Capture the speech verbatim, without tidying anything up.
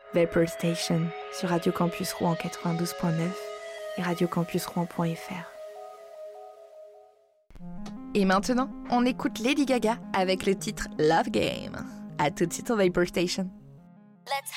Vapor Station sur Radio Campus Rouen quatre-vingt-douze point neuf et radio campus rouen point f r. Et maintenant, on écoute Lady Gaga avec le titre Love Game. À tout de suite sur Vapor Station. Let's